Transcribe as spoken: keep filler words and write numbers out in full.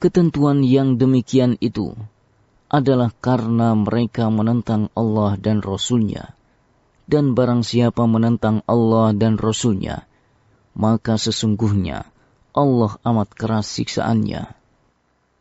Ketentuan yang demikian itu adalah karena mereka menentang Allah dan Rasul-Nya. Dan barang siapa menentang Allah dan Rasul-Nya, maka sesungguhnya Allah amat keras siksaannya.